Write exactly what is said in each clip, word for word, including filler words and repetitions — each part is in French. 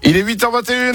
Il est huit heures vingt et une.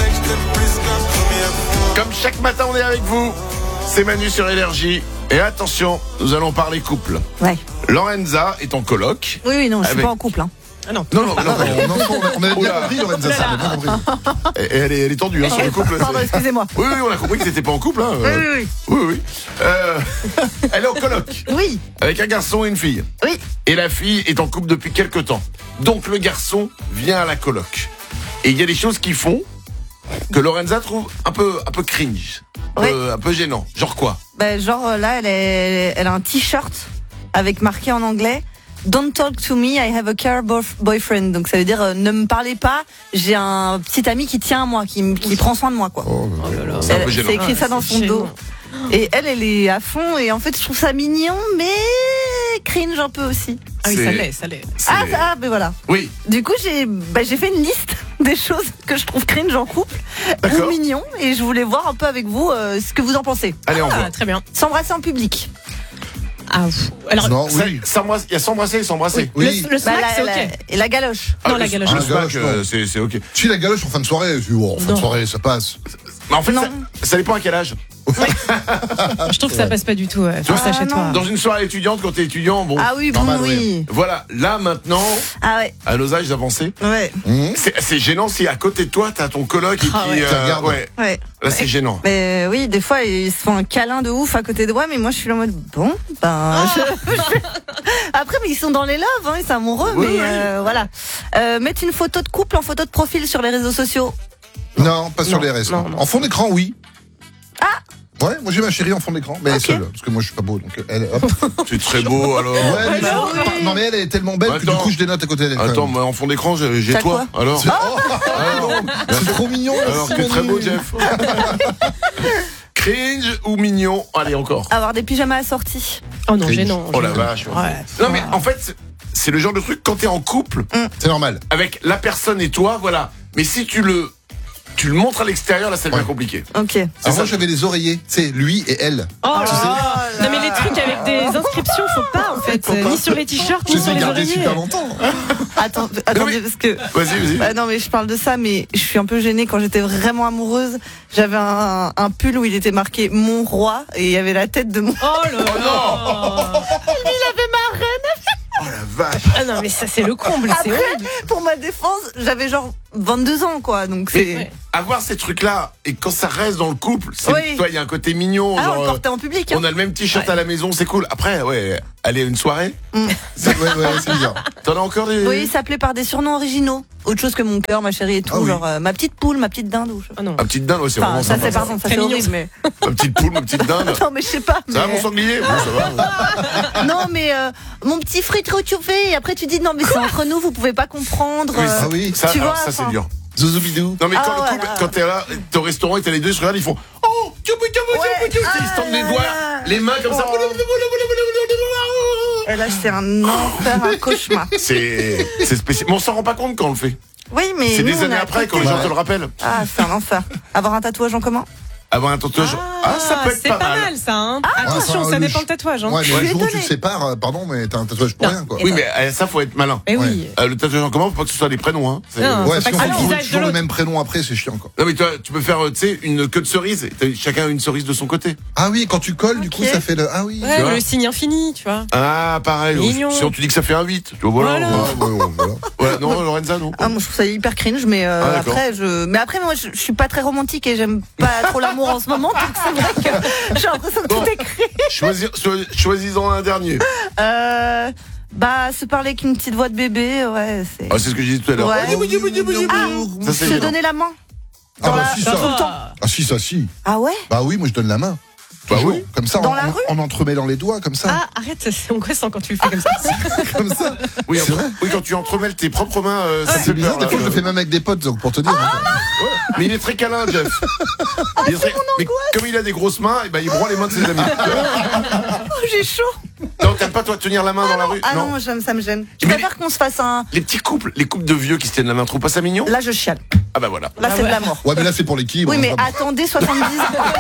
Comme chaque matin, on est avec vous. C'est Manu sur Énergie. Et attention, nous allons parler couple. Ouais. Lorenza est en coloc. Oui, oui, non, je suis avec... pas en couple. Hein. Ah non. Non, non, non, non, non, non, on avait bien compris, Lorenza, ça, on avait bien compris. Et elle est, elle est tendue hein, sur le couple. Pardon, excusez-moi. Oui, oui, on a compris que t'étais pas en couple. Hein. Oui, oui, oui. Oui, oui. Euh, elle est en coloc. Oui. Avec un garçon et une fille. Oui. Et la fille est en couple depuis quelques temps. Donc le garçon vient à la coloc. Et il y a des choses qu'ils font que Lorenza trouve un peu, un peu cringe. Oui. Euh, un peu gênant. Genre quoi? Ben, genre là, elle, est, elle a un t-shirt avec marqué en anglais Don't talk to me, I have a car boyfriend. Donc ça veut dire euh, ne me parlez pas, j'ai un petit ami qui tient à moi, qui, qui prend soin de moi quoi. Oh, Oh là là. C'est un peu Elle- gênant. C'est écrit ça Ah, dans c'est son gênant. dos. Et elle, elle est à fond. Et en fait, je trouve ça mignon, mais cringe un peu aussi. Ah oui, C'est- ça l'est, ça l'est. C'est- Ah, ah, ben voilà. Oui, Du coup, j'ai, bah, j'ai fait une liste des choses que je trouve cringe en couple D'accord. ou mignon, et je voulais voir un peu avec vous euh, ce que vous en pensez. allez, on Ah, voit. très bien. S'embrasser en public. Ah, pff. alors, Non, Ça- oui. s'embrasse- Il y a s'embrasser et s'embrasser. Oui. le, le smack, Bah, la- c'est la- ok. et la galoche. Non, Ah, la le- galoche. Le Ah, smack, galoche, euh, non. c'est c'est ok. Si la galoche en fin de soirée, tu vois, en fin de Non. soirée, ça passe. Mais en fait, Non. ça, ça dépend à quel âge. Je trouve que ça passe pas du tout. Ouais. Fais ça Ah, chez non. toi. Dans une soirée étudiante, quand t'es étudiant, bon. Ah oui, bon, Normal, oui. Voilà, là maintenant, Ah ouais, à nos âges avancés, ouais, Mmh. c'est c'est gênant si à côté de toi, t'as ton coloc et Ah qui. ouais. Qui regarde. ouais, ouais. là c'est gênant. Mais oui, des fois, ils se font un câlin de ouf à côté de moi, mais moi, je suis là en mode, bon, ben... je- je- Après, mais ils sont dans les loves, hein, ils sont amoureux, Oui, mais oui. euh, voilà. Euh, mettre une photo de couple en photo de profil sur les réseaux sociaux. Non, pas sur Non, les restes. non, non. En fond d'écran, oui. Ah. Ouais, moi j'ai ma chérie en fond d'écran, mais Ok. seule, parce que moi je suis pas beau, donc elle, hop. C'est très beau alors. Ouais, mais bah je- oui. non mais elle est tellement belle que du Attends. coup je dénote à côté d'elle. quand Attends, même. moi en fond d'écran, j'ai j'ai T'as toi. Alors, C'est- oh, ah, non, c'est trop mignon. alors merci, que très beau, Manu. Jeff. Cringe ou mignon? Allez encore. Avoir des pyjamas assortis. Oh non, Cringe. gênant. Oh la gênant. vache. Ouais. Non mais en fait, c'est- c'est le genre de truc quand t'es en couple C'est normal. avec la personne et toi, voilà. Mais si tu le, tu le montres à l'extérieur, là, ça devient Ouais. compliqué. Ok. Alors ça. moi j'avais les oreillers, c'est lui et elle. Oh là Tu sais- là. Non, mais les trucs avec des inscriptions, faut pas en fait. Faut pas. Ni sur les t-shirts, Je ni les sur ai les gardés oreillers. super longtemps. Attends, attendez, mais- parce que... Vas-y, vas-y. Bah non mais je parle de ça, mais je suis un peu gênée. Quand j'étais vraiment amoureuse, j'avais un, un pull où il était marqué mon roi et il y avait la tête de mon... Oh là là. Il avait ma reine. Oh la vache. Ah non, mais ça c'est le comble, c'est Après, horrible. pour ma défense, j'avais genre vingt-deux ans quoi, donc c'est... Ouais. Avoir ces trucs-là et quand ça reste dans le couple, c'est, Oui. toi, il y a un côté mignon. Ah, on genre, le euh, portait en public. Hein. on a le même t-shirt à la maison, c'est cool. Après, ouais, aller à une soirée, C'est- Ouais, ouais, c'est bien. t'en as encore des. Oui, il s'appelait par des surnoms originaux. Autre chose que mon cœur, ma chérie et tout. Ah oui. Genre euh, ma petite poule, ma petite dinde. Ou... Ah non. Un petite dinde, ouais, c'est Enfin, vraiment ça sympa. c'est pardon, ça Très c'est mignon. horrible. Mais... Ma petite poule, ma petite dinde. non mais je sais pas. Ça va, mais- mon sanglier? Bon, ça va. Non mais euh, mon petit fruit trop chauffé. Et après tu dis non mais c'est entre nous, vous pouvez pas comprendre. Oui, euh, Ah oui. Ça, Tu alors, vois, ça c'est enfin- dur. Zouzou Non, mais quand Ah, le couple, voilà. quand t'es là, t'es au restaurant et t'as les deux, ils se regardent, ils font Oh, tchou, tchou, tchou, Ouais. tchou, tchou. Ils se tendent Ah les là doigts, là. les mains comme ça. Oh. Et là c'est un enfer, un cauchemar. C'est, c'est spécial. Mais on s'en rend pas compte quand on le fait. Oui mais C'est nous, des on années a après quand accepté. les gens te le rappellent. Ah c'est un enfer. Avoir un tatouage en commun. Avoir un tatouage. Ah, ça peut être c'est pas, pas mal. mal ça. Hein. Attention, enfin, ça le dépend ch- le tatouage. Hein. Ouais, mais Je le suis jour où tu te étonnée. sépares, euh, pardon, mais t'as un tatouage pour Non. rien, quoi. Oui, mais euh, ça, faut être malin. Mais Ouais. oui. Euh, le tatouage en commun, faut pas que ce soit des prénoms. Hein. C'est- Non. Ouais, c'est si pas on que fait c'est le toujours, visage de toujours le l'autre. même prénom après, c'est chiant, quoi. Non, mais toi, tu peux faire, tu sais, une queue de cerise. T'as- Chacun a une cerise de son côté. Ah oui, quand tu colles, du Ok. coup, ça fait le. Ah oui. Ouais, vois le signe infini, tu vois. Ah, pareil. Mignon. Si on te dit que ça fait un huit. Tu vois, voilà. Voilà. Ouais, ouais, ouais, voilà. Voilà, non, Lorenza, non. Ah moi je trouve ça hyper cringe, mais euh, Ah, d'accord. après je, mais après moi je, je suis pas très romantique et j'aime pas trop l'amour en ce moment, donc c'est vrai que j'ai l'impression que Bon. tout est cringe. Choisis, cho- choisis-en un dernier. Euh, bah se parler avec une petite voix de bébé, ouais c'est. Ah, c'est ce que j'ai dit tout à l'heure. Ouais. Ah, Ça, c'est Se gênant. donner la main. Ah Dans bah la- si, dans ça. tout le temps. Ah si, ça, si. Ah ouais. Bah oui, moi je donne la main. Bah Toujours. oui. Comme ça, Dans en, la en- rue en entremêlant les doigts, comme ça. Ah, arrête, c'est angoissant quand tu le fais comme ça. Comme ça. Oui, C'est en- vrai. oui, quand tu entremêles tes propres mains, euh, ça C'est fait bizarre, peur. des fois là. je le fais même avec des potes, donc pour te dire. hein. Mais il est très câlin, Jeff. Il est très- Mais comme il a des grosses mains, eh ben, il broie les mains de ses amis. Oh, j'ai chaud. Non, t'aimes pas toi tenir la main dans la rue? Ah non, j'aime, ça me gêne. Je Mais préfère qu'on se fasse un. Les petits couples, les couples de vieux qui se tiennent la main, trouve pas ça mignon? Là je chiale. Ah bah voilà. Là Ah c'est ouais. de l'amour. Ouais, mais là c'est pour l'équilibre. Oui mais hein, attendez soixante-dix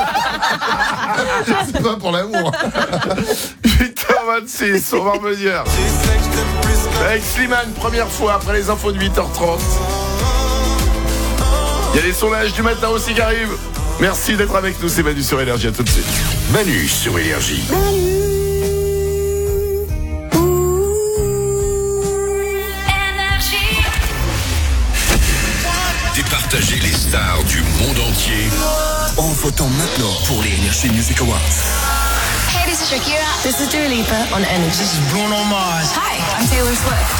c'est pas pour l'amour. huit heures vingt-six, on va revenir. Avec Slimane, première fois après les infos de huit heures trente. Il y a les sondages du matin aussi qui arrivent. Merci d'être avec nous, c'est Manu sur Énergie, à tout de suite. Manu sur Énergie. Départager les stars du monde entier en votant maintenant pour les Energy Music Awards. Hey, this is Shakira. This is Dua Lipa on Energy. This is Bruno Mars. Hi, I'm Taylor Swift.